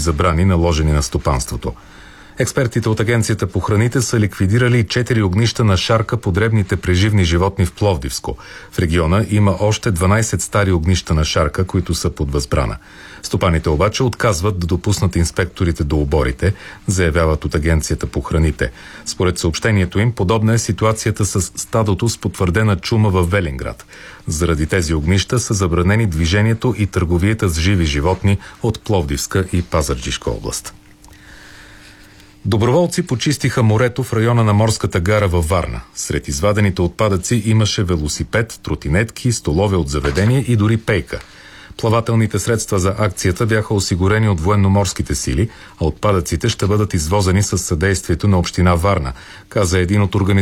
забрани, наложени на стопанството. Експертите от Агенцията по храните са ликвидирали 4 огнища на шарка по дребните преживни животни в Пловдивско. В региона има още 12 стари огнища на шарка, които са под възбрана. Стопаните обаче отказват да допуснат инспекторите до оборите, заявяват от Агенцията по храните. Според съобщението им, подобна е ситуацията с стадото с потвърдена чума в Велинград. Заради тези огнища са забранени движението и търговията с живи животни от Пловдивска и Пазарджишка област. Доброволци почистиха морето в района на морската гара във Варна. Сред извадените отпадъци имаше велосипед, тротинетки, столове от заведение и дори пейка. Плавателните средства за акцията бяха осигурени от военноморските сили, а отпадъците ще бъдат извозени със съдействието на община Варна, каза един от